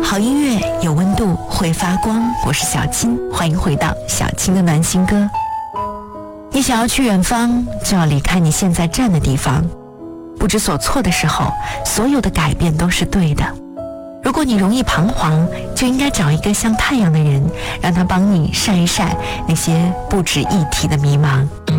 好音乐有温度，会发光。我是小青，欢迎回到小青的暖心歌。你想要去远方，就要离开你现在站的地方。不知所措的时候，所有的改变都是对的。如果你容易彷徨，就应该找一个像太阳的人，让他帮你晒一晒那些不值一提的迷茫。